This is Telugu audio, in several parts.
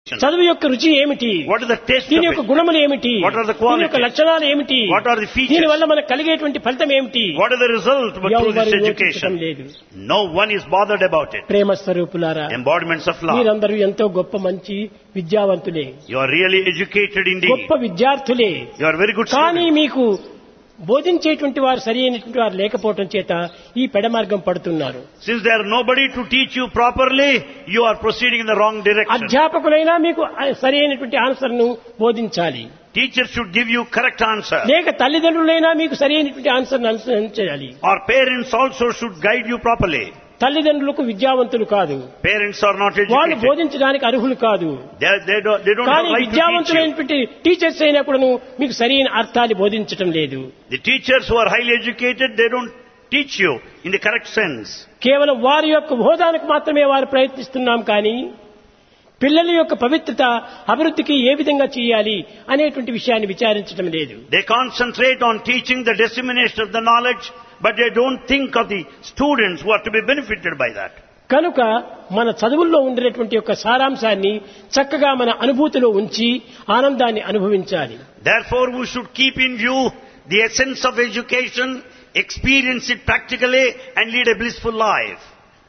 చదువు యొక్క రుచి ఏమిటి, What is the taste దీని of యొక్క it? గుణములు ఏమిటి, What are the దీని యొక్క qualities? లక్షణాలు ఏమిటి, What are the features? దీని వల్ల మనకు కలిగేటువంటి ఫలితం ఏమిటి, What is the result through this ఎవరు education? లేదు. No one is bothered about it. ప్రేమ స్వరూపులారా, Embodiments of love. మీరందరూ ఎంతో గొప్ప మంచి విద్యావంతులే, You are really educated indeed. గొప్ప విద్యార్థులే. You are very good కానీ students. మీకు బోధించేటువంటి వారు సరి అయినటువంటి వారు లేకపోవటం చేత ఈ పెడమార్గం పడుతున్నారు. Since there are nobody to teach you properly, you are proceeding in the wrong direction. అధ్యాపకులైనా మీకు సరి అయినటువంటి ఆన్సర్ ను బోధించాలి, Teachers should give you correct answer. లేక తల్లిదండ్రులైనా మీకు సరి అయినటువంటి ఆన్సర్ ను అనుసరించాలి. Or parents also should guide you properly. తల్లిదండ్రులకు విద్యావంతులు కాదు, Parents are not వాళ్ళు educated. బోధించడానికి అర్హులు కాదు. They don't have కానీ right to teach you. విద్యావంతులైనటువంటి teachers అయినా కూడాను మీకు సరైన అర్థాన్ని బోధించటం లేదు. The teachers who are highly educated, they don't teach you in the correct sense. కేవలం వారి యొక్క బోధనకు మాత్రమే వారు ప్రయత్నిస్తున్నాం, కానీ పిల్లల యొక్క పవిత్రత అభివృద్ధికి ఏ విధంగా చేయాలి అనేటువంటి విషయాన్ని విచారించడం లేదు. They concentrate on teaching the dissemination of the knowledge, but they don't think of the students who are to be benefited by that. కనుక మన చదువుల్లో ఉండేటువంటి యొక్క సారాంశాన్ని చక్కగా మన అనుభూతిలో ఉంచి ఆనందాన్ని అనుభవించాలి. Therefore, we should keep in view the essence of education, experience it practically, and lead a blissful life.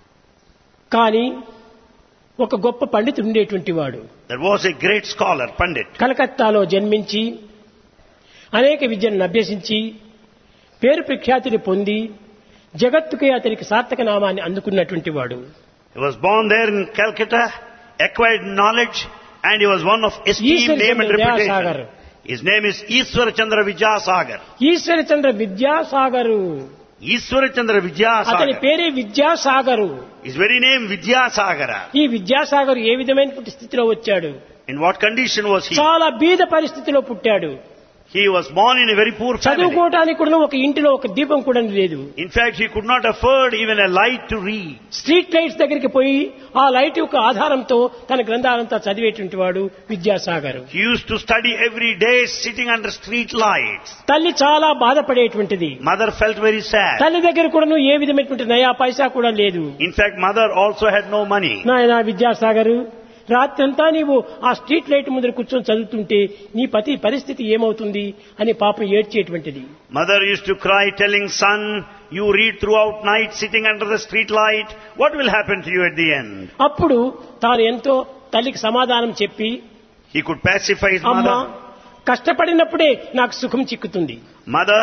కానీ ఒక గొప్ప పండితుడు ఉండేటువంటి వాడు There was a great scholar, Pandit. కలకత్తాలో జన్మించి అనేక విద్యను అభ్యసించి పేరు ప్రఖ్యాతిని పొంది జగత్తుకే అతనికి సార్థక నామాన్ని అందుకున్నటువంటి వాడు. He was born there in Calcutta, acquired knowledge, and he was one of esteemed name and reputation. His name is Ishwara Chandra Vidyasagar. Ishwar Chandra Vidyasagar, Ishwara Chandra అతని Vidyasagar. పేరే Vidyasagar. His very name Vidyasagara. ఈ విద్యాసాగర్ ఏ విధమైనటువంటి స్థితిలో వచ్చాడు? In what condition was he? చాలా బీద పరిస్థితిలో పుట్టాడు. He was born in a very poor family. చదువుకోవటానికి కూడా ఒక ఇంటిలో ఒక దీపం కూడా లేదు. In fact, he could not afford even a light to read. Street lights దగ్గరికి పోయి ఆ లైట్ యొక్క ఆధారంతో తన గ్రంథాలంతా చదివేటువంటి వాడు Vidyasagar. He used to study every day sitting under street lights. తల్లి చాలా బాధపడేటువంటిది. Mother felt very sad. తల్లి దగ్గర కూడా ఏ విధమైనటువంటి నయా పైసా కూడా లేదు. In fact, mother also had no money. నాయనా విద్యాసాగర్, రాత్రంతా నీవు ఆ స్ట్రీట్ లైట్ ముందర కూర్చొని చదువుతుంటే నీ పతి పరిస్థితి ఏమవుతుంది అని పాపం ఏడ్చేటువంటిది. Mother used to cry telling son, you read throughout night sitting under the street light. What will happen to you at the end? అప్పుడు తాను ఎంతో తల్లికి సమాధానం చెప్పి, He could pacify his అమ్మా, mother. కష్టపడినప్పుడే నాకు సుఖం చిక్కుతుంది. Mother,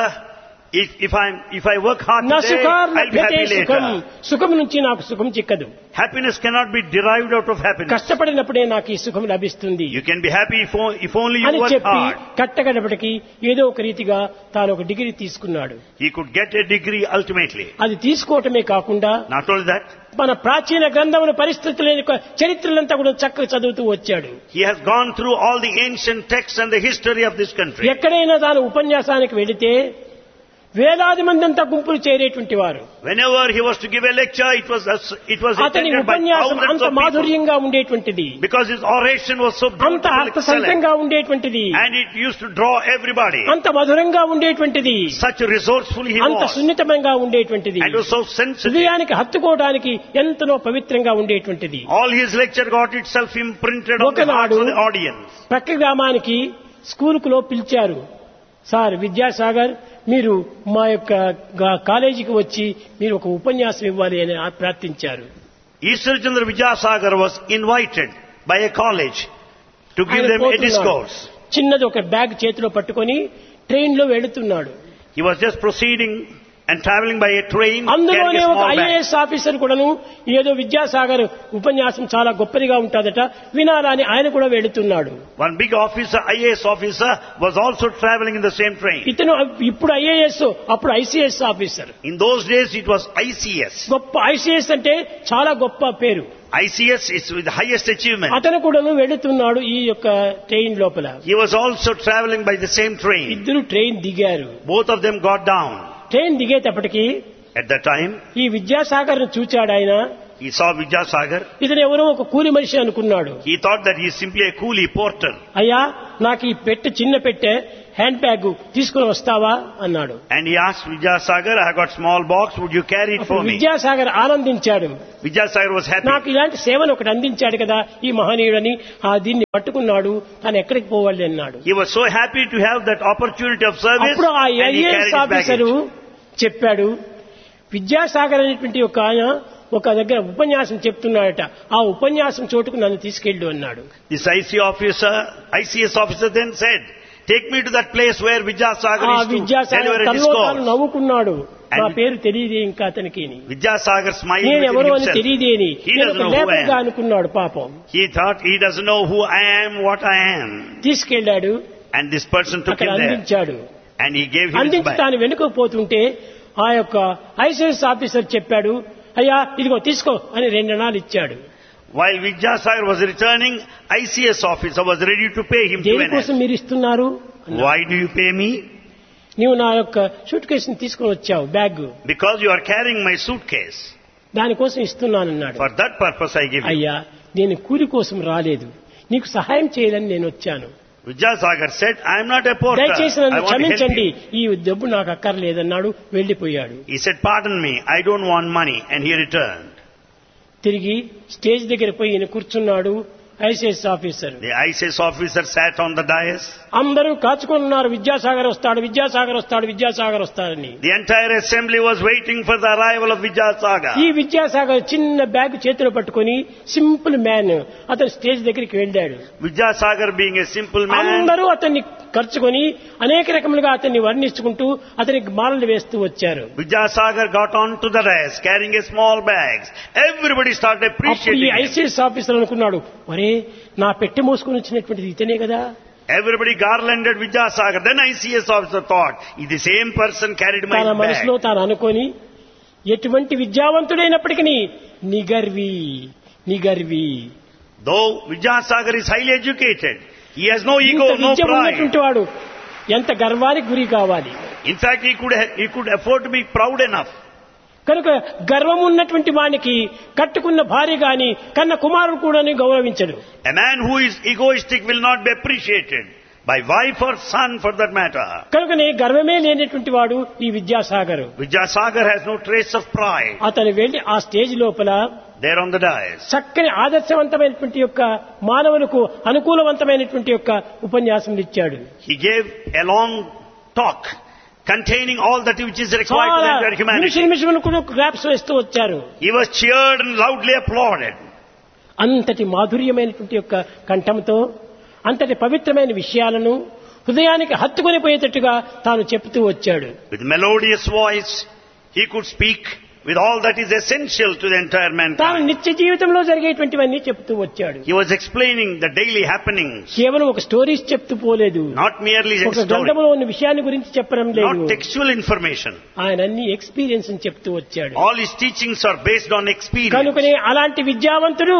if I work hard నా today, సుఖార్ I'll be లభ్యతే happy సుఖం, later. సుఖం నుంచి నాకు సుఖం చిక్కదు. Happiness cannot be derived out of happiness. కష్టపడినప్పుడే నాకు ఈ సుఖం లభిస్తుంది You can be happy if only you అని work చెప్పి hard. కట్టగడపటికి ఏదో ఒక రీతిగా తాను ఒక డిగ్రీ తీసుకున్నాడు. He could get a degree ultimately. అది తీసుకోవటమే కాకుండా Not only that, మన ప్రాచీన గ్రంథముల పరిస్థితుల యొక్క చరిత్రలంతా కూడా చక్కగా చదువుతూ వచ్చాడు. he has gone through all the ancient texts and the history of this country. ఎక్కడైనా తాను ఉపన్యాసానికి వెళితే వేలాది మంది అంతా గుంపులు చేరేటువంటి వారు. Whenever he was to give a lecture, it was అతని attended by ఉపన్యాసం thousands అంత of people. మాధుర్యంగా ఉండేటువంటిది, Because his oration was so అంత beautiful, excellent, అర్థసహితంగా ఉండేటువంటిది, and it used to draw everybody. అంత మధురంగా ఉండేటువంటిది, Such resourceful he అంత was, సున్నితంగా ఉండేటువంటిది, and was so sensitive. హృదయానికి హత్తుకోవడానికి ఎంతనో పవిత్రంగా ఉండేటువంటిది. All his lecture got itself imprinted on the hearts of the audience. ప్రక్క గ్రామానికి స్కూలుకులో పిలిచారు. సార్ విద్యాసాగర్, మీరు మా యొక్క కాలేజీకి వచ్చి మీరు ఒక ఉపన్యాసం ఇవ్వాలి అని ప్రార్థించారు. Ishwara Chandra Vidyasagar was invited by a college to give ఆయన them a పోతున్నాడు. discourse. చిన్నది ఒక బ్యాగ్ చేతిలో పట్టుకొని ట్రైన్ లో వెళుతున్నాడు. He was just proceeding and traveling by a train, అందులోనే carrying a ఒక small bag. ఐఏఎస్ ఆఫీసర్ కూడాను ఏదో విద్యాసాగర్ ఉపన్యాసం చాలా గొప్పదిగా ఉంటుందట వినాలని ఆయన కూడా వెళుతున్నాడు. One big officer, IAS officer, was also traveling in the same train. ఇతను ఇప్పుడు ఐఏఎస్, అప్పుడు ICS officer. In those days, it was ICS. గొప్ప ఐసీఎస్ అంటే చాలా గొప్ప పేరు. ICS is with the highest achievement. అతను కూడాను వెళుతున్నాడు ఈ యొక్క ట్రైన్ లోపల. He was also traveling by the same train. ఇద్దరు ట్రైన్ దిగారు. Both of them got down. Train దిగేటప్పటికి At that time, ఈ విద్యాసాగర్ ను చూచాడు ఆయన. he saw Vidyasagar. ఇతను ఎవరో ఒక కూలి మనిషి అనుకున్నాడు. He thought that he is simply a coolie porter. అయ్యా, నాకు ఈ పెట్టె చిన్న పెట్టె హ్యాండ్ బ్యాగ్ తీసుకుని వస్తావా అన్నాడు. And he asked Vidyasagar, I got small box, would you carry it for me? Vidyasagar ఆనందించాడు. Vidyasagar was happy. నాకు ఇలాంటి సేవను ఒకటి అందించాడు కదా ఈ మహనీయుడని, దీన్ని పట్టుకున్నాడు, తాను ఎక్కడికి పోవాలి అన్నాడు. He was so happy to have that opportunity of service. అప్పుడు ఆ and he carried IAS his officer baggage. చెప్పాడు, విద్యాసాగర్ అనేటువంటి ఒక ఆయన ఒక దగ్గర ఉపన్యాసం చెప్తున్నాడట, ఆ ఉపన్యాసం చోటుకు నన్ను తీసుకెళ్ళు అన్నాడు. This ICS officer then said, take me to that place where Vidyasagar is to deliver a discourse. నవ్వుకున్నాడు, నా పేరు తెలియదే ఇంకా అతనికి. Vidyasagar smiled నేను within ఎవరు అని himself. తెలియదేని He doesn't know who I లేపగా am. అనుకున్నాడు పాపం. He thought he doesn't know who I am, what I am. తీసుకెళ్లాడు, And this person took అక్కడ him there. అందించాడు. And he gave him his అందించి bag. తాను వెనుకపోతుంటే ఆ యొక్క ఐసిఎస్ ఆఫీసర్ చెప్పాడు, అయ్యా ఇదిగో తీసుకో అని 2 అణాలు ఇచ్చాడు. While Vidyasagar was returning, ICS officer was ready to pay him 2 దేనికోసం annas. మీరు ఇస్తున్నారు? Why do you pay me? నీవు నా యొక్క సూట్ కేసుని తీసుకొని వచ్చావు, bag, Because you are carrying my suitcase. దానికోసం ఇస్తున్నానన్నాడు. For that purpose I give you. అయ్యా నేను కూలి కోసం రాలేదు, నీకు సహాయం చేయాలని నేను వచ్చాను. Vidyasagar said, I am not a porter. దయచేసి I నన్ను want to help క్షమించండి, you. ఈ డబ్బు నాకు అక్కర్లేదన్నాడు, వెళ్లిపోయాడు. He said, pardon me, I don't want money. And he returned. తిరిగి స్టేజ్ దగ్గర పోయి ఈయన కూర్చున్నాడు. ICS officer The ICS officer sat on the dais. అందరూ కాచుకున్నారు, విద్యాసాగర్ వస్తాడు, విద్యాసాగర్ వస్తాడు, విద్యాసాగర్ వస్తాడని. The entire assembly was waiting for the arrival of Vidyasagar. ఈ విద్యాసాగర్ చిన్న బ్యాగ్ చేతిలో పట్టుకొని సింపుల్ మ్యాన్ అతను స్టేజ్ దగ్గరికి వెళ్ళాడు. Vidyasagar being a simple man, అందరూ అతన్ని ఖర్చుకొని అనేక రకములుగా అతన్ని వర్ణించుకుంటూ అతనికి మాలలు వేస్తూ వచ్చారు. Vidyasagar got on to the dais carrying a small bags. Everybody started అప్పుడు ఈ appreciating him. ఐసిఎస్ ఆఫీసర్ అనుకున్నాడు, మరే నా పెట్టె మోసుకొని వచ్చినటువంటిది ఇతనే కదా. Everybody garlanded Vidyasagar. Then ICS officer thought, is the same person carried my తన మనసులో bag. తాను అనుకొని, ఎటువంటి విద్యావంతుడైనప్పటికీ నిగర్వి Though Vidyasagar is highly educated, he has no ego, ఇంత no విద్య pride. ఉన్నటువంటి వాడు ఎంత గర్వానికి గురి కావాలి. In fact, he could afford to be proud enough. కనుక గర్వం ఉన్నటువంటి వానికి కట్టుకున్న భార్య గాని కన్న కుమారుడు కూడా గౌరవించడు. A man who is egoistic will not be appreciated by wife or son for that matter. కనుకనే గర్వమే లేనటువంటి వాడు ఈ Vidyasagar. Vidyasagar has no trace of pride. అతను వెళ్లి ఆ స్టేజ్ లోపల There on the dais, చక్కని ఆదర్శవంతమైనటువంటి యొక్క మానవులకు అనుకూలవంతమైనటువంటి యొక్క ఉపన్యాసం ఇచ్చాడు. he gave a long talk containing all that which is required to the entire humanity. నిమిషం కూడా క్లాప్స్ వేస్తూ వచ్చారు. He was cheered and loudly applauded. అంతటి మాధుర్యమైనటువంటి యొక్క కంఠంతో అంతటి పవిత్రమైన విషయాలను హృదయానికి హత్తుకొని పోయేటట్టుగా తాను చెప్తూ వచ్చాడు. With melodious voice, he could speak with all that is essential to the entire తాను mankind. నిత్య జీవితంలో జరిగేటువంటివన్నీ చెప్తూ వచ్చాడు. He was explaining the daily happenings, కేవలం ఒక స్టోరీస్ చెప్తూ పోలేదు, not merely a ఒక story, గ్రంథంలో ఉన్న విషయాన్ని గురించి చెప్పడం లేదు. not textual information. ఆయన అన్ని ఎక్స్పీరియన్స్ అని చెప్తూ వచ్చాడు. All his teachings are based on experience. కనుకనే అలాంటి విద్యావంతుడు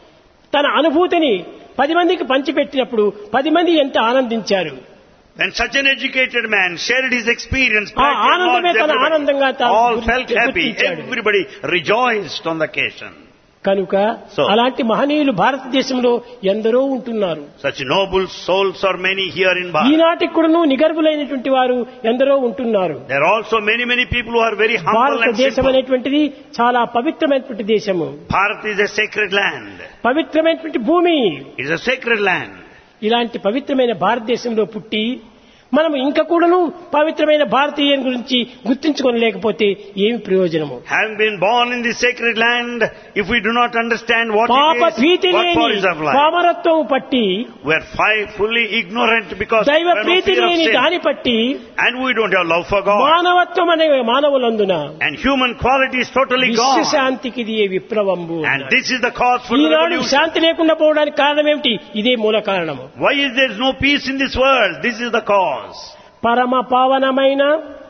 తన అనుభూతిని 10 మందికి పంచిపెట్టినప్పుడు 10 మంది ఎంత ఆనందించారు. When such an educated man shared his experience, ఆ ఆనందమే తన ఆనందంగా all felt happy. గుర్తించాడు. Everybody rejoiced on the occasion. కనుక అలాంటి మహనీయులు భారతదేశంలో ఎందరో ఉంటున్నారు. Such noble souls are many here in Bharat. ఈనాటికి కూడాను నిగర్వులైనటువంటి వారు ఎందరో ఉంటున్నారు. There are also many people who are very humble and భారతదేశం simple. అనేటువంటిది చాలా పవిత్రమైనటువంటి దేశము, Bharat is a sacred land. పవిత్రమైనటువంటి భూమి. It is a sacred land. ఇలాంటి పవిత్రమైన భారతదేశంలో పుట్టి మనం ఇంకా కూడాను పవిత్రమైన భారతీయుల గురించి గుర్తించుకోలేకపోతే ఏమి ప్రయోజనము? Having been born in this sacred land, if we do not understand what పాప it is, భీతి what for లేని is of life, పామరత్వం పట్టి, we are fully ignorant because we దైవ have no Preethi fear of లేని sin, దాని పట్టి, and we don't have love for God, మానవత్వం అనే మానవులందున and human quality is totally gone. విశ్వశాంతికి ఇది విప్లవంబు. And this is the cause for the Eenadu revolution. శాంతి లేకుండా పోవడానికి కారణం ఏమిటి? ఇదే మూల కారణము. Why is there no peace in this world? This is the cause. పరమ పావనమైన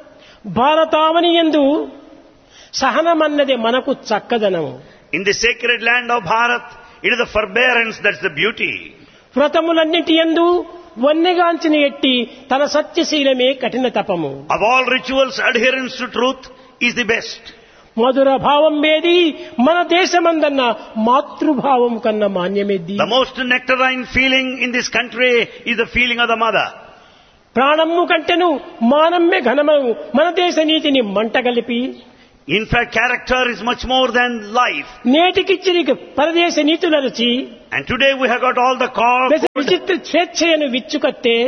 భారతావని యందు సహనమన్నది మనకు చక్కదనము. In the sacred land of Bharat, it is the forbearance that's the beauty. వ్రతములన్నిటి యందు వన్నెగాంచిన ఎట్టి తన సత్యశీలమే కఠిన తపము. Of all rituals, adherence to truth is the best. మధుర భావం వేది మన దేశమందన్న మాతృభావం కన్నా మాన్యమేది. The most nectarine feeling in this country is the feeling of the mother. ప్రాణము కంటెను మానమ్మే ఘనమను మన దేశ నీతిని మంటగలిపి. In fact, character is much more than life. నేటికిచ్చి నీకు పరదేశ నీతుల రుచి. And today we have got all the code. విచిత్ర స్వేచ్ఛను విచ్చుకత్తే.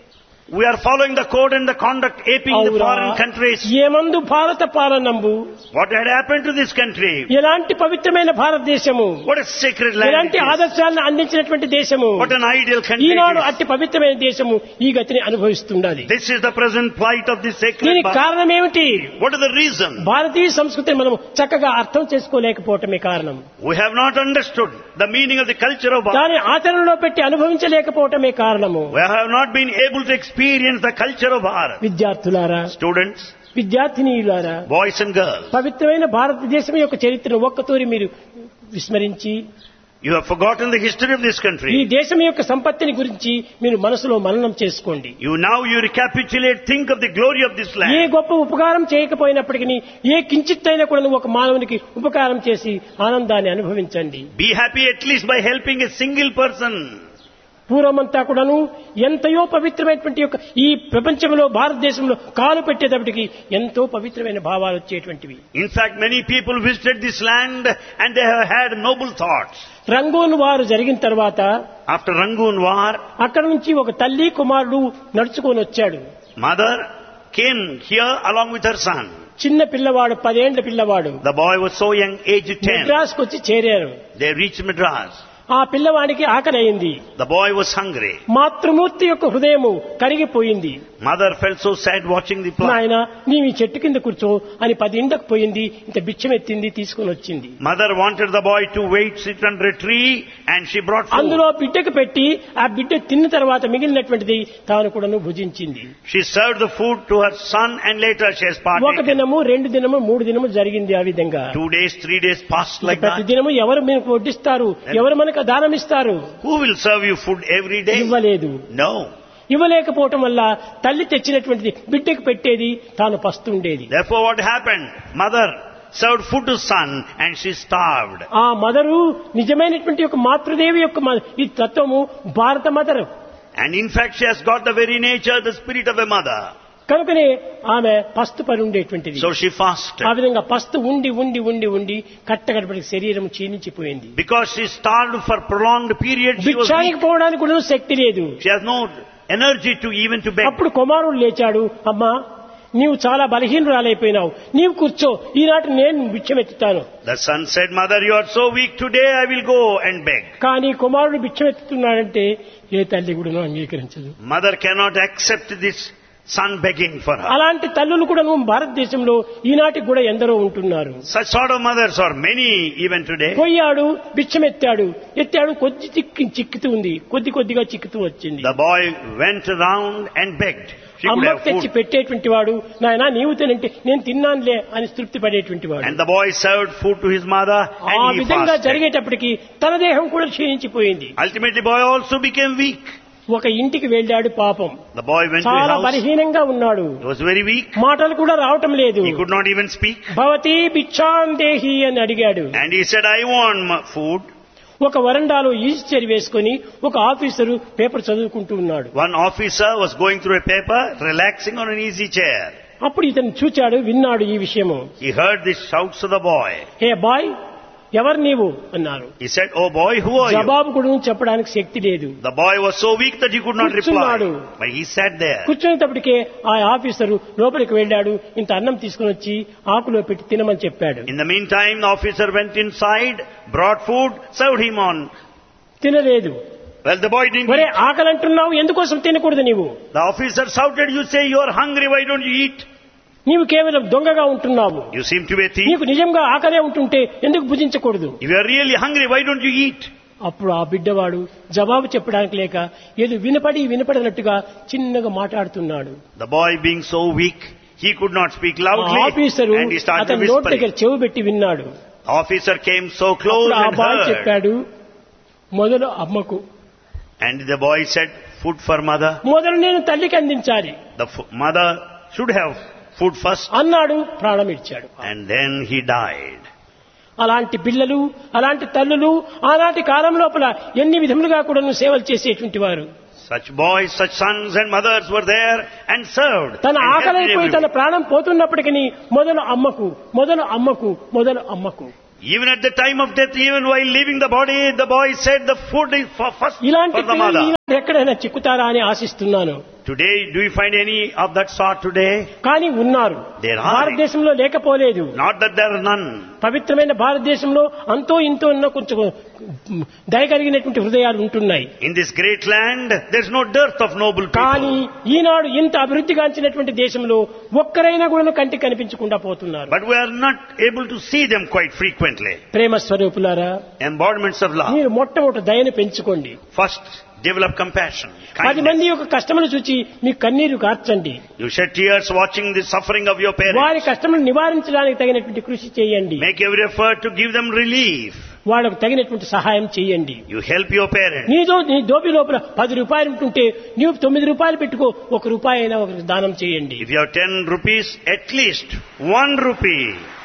We are following the code and the conduct aping the foreign countries. ఏమందు భారత పాలనంబు. What had happened to this country? ఎలాంటి పవిత్రమైన భారతదేశము. What a sacred land. ఎలాంటి ఆదర్శాలను అందించినటువంటి దేశము. What an ideal country. ఈనాడు అట్టి పవిత్రమైన దేశము ఈ గతిని అనుభవిస్తున్నది. This is the present plight of this sacred. దీనికి కారణం ఏమిటి? What is the reason? భారతీయ సంస్కృతిని మనం చక్కగా అర్థం చేసుకోలేకపోవటమే కారణం. We have not understood the meaning of the culture of Bharat. దాని ఆచరణలో పెట్టి అనుభవించలేకపోవటమే కారణము. We have not been able to experience the culture of Bharat. విద్యార్థులారా, Students, విద్యార్థినీయులారా, boys and girls, పవిత్రమైన భారతదేశం యొక్క చరిత్రను ఒక్కతూరి మీరు విస్మరించి you have forgotten the history of this ఈ country. దేశం యొక్క సంపత్తిని గురించి మీరు మనసులో మననం చేసుకోండి. You recapitulate, think of the glory of this A land. గొప్ప ఉపకారం చేయకపోయినప్పటికీ ఏ కించిత్తైనా కూడా నువ్వు ఒక మానవునికి ఉపకారం చేసి ఆనందాన్ని అనుభవించండి. Be happy at least by helping a single person. పూర్వమంతా కూడాను ఎంతయో పవిత్రమైనటువంటి యొక్క ఈ ప్రపంచంలో భారతదేశంలో కాలు పెట్టేటప్పటికి ఎంతో పవిత్రమైన భావాలు వచ్చేటువంటివి. In fact, many people visited this land and they have had noble thoughts. Rangoon వారు జరిగిన తర్వాత After Rangoon war, అక్కడ నుంచి ఒక తల్లి కుమారుడు నడుచుకొని వచ్చాడు. mother came here along with her son. చిన్న పిల్లవాడు, 10 ఏళ్ల పిల్లవాడు. The boy was so young, aged 10. మద్రాసుకు వచ్చి చేరారు. They reached Madras. ఆ పిల్లవాడికి ఆకలి అయింది. The boy was hungry. మాతృమూర్తి యొక్క హృదయము కరిగిపోయింది. Mother felt so sad watching the plant. నాయన నీవు ఈ చెట్టు కింద కూర్చో అని 10 ఇండ్లకు పోయింది. ఇంత బిచ్చం ఎత్తింది, తీసుకొని వచ్చింది. Mother wanted the boy to wait, sit under a tree, and she brought food. అందులో బిడ్డకు పెట్టి ఆ బిడ్డ తిన్న తర్వాత మిగిలినటువంటిది తాను కూడాను భుజించింది. She served the food to her son and later she has ఒక partaken. దినము, 2 దినము, 3 దినము జరిగింది ఆ విధంగా. 2 days, 3 days passed like ప్రతి that. దినము ఎవరు మీకు వడ్డిస్తారు, ఎవరు మనకు దానం ఇస్తారు? Who will serve you food every day? ఇవ్వలేదు. No. ఇవ్వలేకపోవటం వల్ల తల్లి తెచ్చినటువంటిది బిడ్డకు పెట్టేది, తాను పస్తుండేది. Therefore what happened? Mother served food to son and she starved. ఆ మదరు నిజమైనటువంటి ఒక మాతృదేవి యొక్క ఈ తత్వము భారత mother. And in fact she has got the very nature, the spirit of a mother. కనుకనే ఆమె పస్తు పడి ఉండేటువంటిది. So she fasted. ఆ విధంగా పస్తు ఉండి ఉండి ఉండి ఉండి కట్టగడపటి శరీరం క్షీణించిపోయింది. Because she starved for prolonged period, she was భిక్షానికి weak. పోవడానికి కూడా శక్తి లేదు. She has no energy to even to beg. అప్పుడు కుమారుడు లేచాడు. అమ్మా, నీవు చాలా బలహీనురాలైపోయినావు, నీవు కూర్చో, ఈనాటి నేను భిక్షమెత్తుతాను. The son said, Mother, you are so weak, today I will go and beg. కానీ కుమారుడు భిక్షమెత్తుతున్నాడంటే ఏ తల్లి కూడా అంగీకరించదు. Mother cannot accept this son begging for her. అలాంటి తల్లులు కూడా భారతదేశంలో ఈనాటికి కూడా ఎందరో ఉంటున్నారు. Such sort of mothers are many even today. పోయాడు, భిక్షమెత్తాడు, కొద్ది చిక్కుతూ ఉంది, కొద్దిగా చిక్కుతూ వచ్చింది. The boy went around and begged. She could అమ్మకు have తెచ్చి food. పెట్టేటువంటి వాడు, నాయనా నీవు తినంటే నేను తిన్నానులే అని తృప్తి పడేటువంటి వాడు. And the boy served food to his mother ఆ and he విధంగా fasted. జరిగేటప్పటికి తన దేహం కూడా క్షీణించిపోయింది. Ultimately boy also became weak. ఒక ఇంటికి వెళ్ళాడు. పాపం The boy went to his చాలా house. బలహీనంగా ఉన్నాడు. He was very weak. మాటలు కూడా రావటం లేదు. He could not even speak. భవతి భిక్షాం దేహి అని అడిగాడు. And he said, I want food. ఒక వరండాలో ఈస్చర్ వేసుకుని ఒక ఆఫీసరు పేపర్ చదువుకుంటూ ఉన్నాడు. One officer was going through a paper, relaxing on an easy chair. అప్పుడు ఇతను చూచాడు, విన్నాడు ఈ విషయము. He heard the shouts of the boy. Hey bye, ఎవరు నీవు అన్నారు. He said, Oh boy, who are you? జవాబు కూడా చెప్పడానికి శక్తి లేదు. The boy was so weak that he could not కూర్చున్నాడు. reply. But he sat there. కూర్చునేటప్పటికే ఆ ఆఫీసరు లోపలికి వెళ్ళాడు. ఇంత అన్నం తీసుకుని వచ్చి ఆకులో పెట్టి తినమని చెప్పాడు. In the meantime, the officer went inside, brought food, served him on. తినలేదు. Well, the boy didn't ఒరే eat. ఆకలి అంటున్నావు, ఎందుకోసం తినకూడదు నీవు? The officer shouted, You say you are hungry, why don't you eat? నీవు కేవలం దొంగగా ఉంటున్నావు. You seem to be a thief. నీకు నిజంగా ఆకలే ఉంటుంటే ఎందుకు భుజించకూడదు? If you are really hungry, why don't you eat? అప్పుడు ఆ బిడ్డవాడు జవాబు చెప్పడానికి లేక ఏదో వినపడినట్టుగా చిన్నగా మాట్లాడుతున్నాడు. The boy being so weak, he could not speak loudly officer and he started అతని నోటి దగ్గర whispering. చెవి పెట్టి విన్నాడు. The officer came so close ఆ and బాయ్ heard. చెప్పాడు, మొదలు అమ్మకు, And the boy said, Food for mother. మొదలు నేను తల్లికి అందించాలి The mother should have food first. అన్నాడు. ప్రాణం ఇచ్చాడు. And then he died. అలాంటి పిల్లలు, అలాంటి తల్లులు ఆనాటి కాలం లోపల ఎన్ని విధములుగా కూడా సేవలు చేసేటువంటి వారు. Such boys, such sons and mothers were there and served. తన and helped in ఆకలైపోయి every తన way. ప్రాణం పోతున్నప్పటికీ మొదలు అమ్మకు మొదలు అమ్మకు మొదలు అమ్మకు. Even at the time of death, even while leaving the body, the boy said the food is first ఇలాంటి for the పిల్లలు mother. ఈనాడు ఎక్కడైనా చిక్కుతారా అని ఆశిస్తున్నాను. Today, do you find any of that sort today? కానీ ఉన్నారు. There are. భారతదేశంలో లేకపోలేదు. Not that there are none. పవిత్రమైన భారతదేశంలో అంతో ఇంతో ఉన్న కొంచెం దయగలిగినటువంటి హృదయాలు ఉంటున్నాయి. In this great land, there's no dearth of noble కానీ people. ఈనాడు ఇంత అభివృద్ధిగాంచినటువంటి దేశంలో ఒక్కరైనా కూడా కంటికి కనిపించకుండా పోతున్నారు. But we are not able to see them quite frequently. ప్రేమ స్వరూపులారా, Embodiments of love. మీరు మొట్టమొదటి దయను పెంచుకోండి. First, develop compassion, 10 kindness. మంది యొక్క కష్టములు చూచి మీ కన్నీరు కార్చండి. You shed tears watching the suffering of your వారి parents. కష్టములు నివారించడానికి తగినటువంటి కృషి చేయండి. Make every effort to give them relief. వాళ్ళకు తగినటువంటి సహాయం చేయండి. You help your parents. నీ దోపి లోపల 10 రూపాయలు ఉంటుంటే నీవు 9 రూపాయలు పెట్టుకో, 1 రూపాయి అయినా ఒకరికి దానం చేయండి. If you have 10 rupees, at least 1 rupee.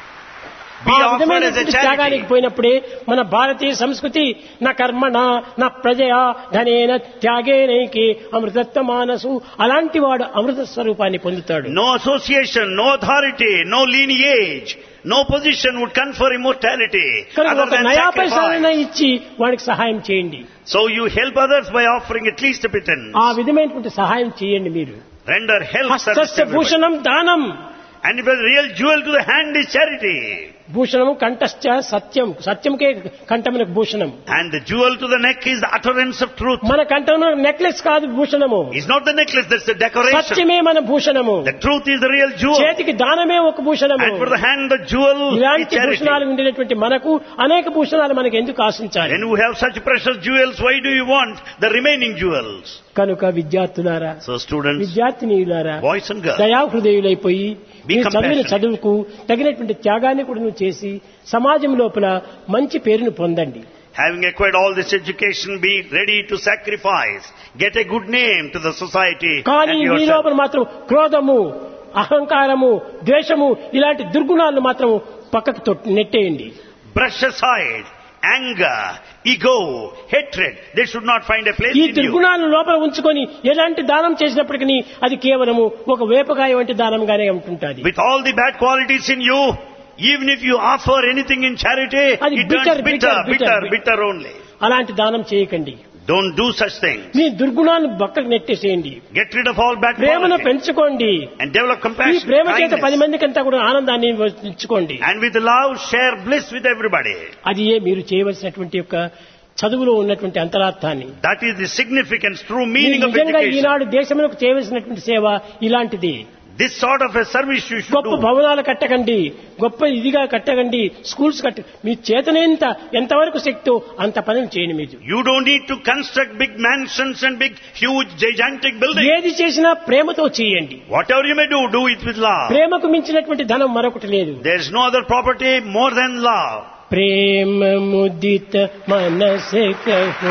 Be ఆ offered as a విధమైనటువంటి త్యాగానికి charity. పోయినప్పుడే మన భారతీయ సంస్కృతి నా కర్మణ నా ప్రజయా ధనేన త్యాగేనైకే అమృతత్వ మానసు, అలాంటి వాడు అమృత స్వరూపాన్ని పొందుతాడు. No association, no authority, no lineage, no position would confer immortality కనుక other ఒక than నయా పైసాలైనా sacrifice. ఇచ్చి వాడికి సహాయం చేయండి. So you help others by offering at least a pittance. ఆ విధమైనటువంటి సహాయం చేయండి. మీరు Render help service to హస్తస్య everybody. Bhushanam దానం, And if a real jewel to the hand is charity. భూషణము కంఠశ్చ Satyam, సత్యంకే కంఠమునకు Bhushanam. And the jewel to the neck is the utterance of truth. మన కంఠమున నెక్లెస్ కాదు భూషణము, It's not the necklace, that's the decoration. సత్యమే మన భూషణము. The truth is the real jewel. చేతికి దానమే ఒక భూషణము. And for the hand, the jewel is ఇలాంటి charity. భూషణాలు ఉండేటువంటి మనకు అనేక భూషణాలు మనకు ఎందుకు ఆశించాలి? When you have such precious jewels, why do you want the remaining jewels? కనుక విద్యార్థులారా, So students, విద్యార్థినీయులారా, boys and girls, దయాహృదయులైపోయి Be మీరు చదివిన compassionate. చదువుకు తగినటువంటి త్యాగాన్ని కూడా నువ్వు చేసి సమాజం లోపల మంచి పేరును పొందండి. having acquired all this education, be ready to sacrifice, get a good name to the society కానీ and మీ yourself. లోపల మాత్రం క్రోధము, అహంకారము, ద్వేషము ఇలాంటి దుర్గుణాలను మాత్రం పక్కకు నెట్టేయండి. Brush aside anger, ego, hatred. They should not find a place ఈ in you. దుర్గుణాలను లోపల ఉంచుకొని ఎలాంటి దానం చేసినప్పటికీ అది కేవలము ఒక వేపకాయ వంటి దానంగానే ఉంటుంటుంది. With all the bad qualities in you, even if you offer anything in charity, అది it turns bitter, bitter only. అలాంటి దానం చేయకండి. Don't do such things. మీ దుర్గుణాలను పక్కకు నెట్టేసేయండి. Get rid of all bad ప్రేమను qualities పెంచుకోండి. and develop ఈ compassion, ప్రేమ చేత 10 kindness. మందికంతా కూడా ఆనందాన్ని ఇచ్చుకోండి. And with love, share bliss with everybody. అది మీరు చేయవలసినటువంటి యొక్క చదువులో ఉన్నటువంటి అంతరార్థాన్ని. That is the significance, true మీరు meaning of నిజంగా education. ఈనాడు దేశంలోకి చేయవలసినటువంటి సేవ ఇలాంటిది. This sort of a service you should గొప్ప do. భవనాలు కట్టకండి, గొప్ప ఇదిగా కట్టకండి, స్కూల్స్ చేతనేంత ఎంతవరకు శక్తో అంత పనులు చేయండి. మీరు You don't need to construct big mansions and big, huge, gigantic buildings. ఏది చేసినా ప్రేమతో చేయండి. Whatever you may do, do it with love. ప్రేమకు మించినటువంటి ధనం మరొకటి లేదు. There is no other property more than love. ప్రేమ ముదిత మనసే కహో